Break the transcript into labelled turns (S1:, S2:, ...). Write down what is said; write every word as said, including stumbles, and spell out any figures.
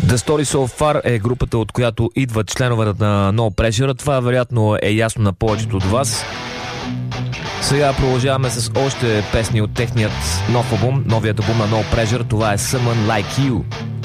S1: The Story So Far е групата, от която идват членовете на No Pressure. Това вероятно е ясно на повечето от вас. Сега продължаваме с още песни от техният нов албум, новият албум на No Pressure. Това е Someone Like You.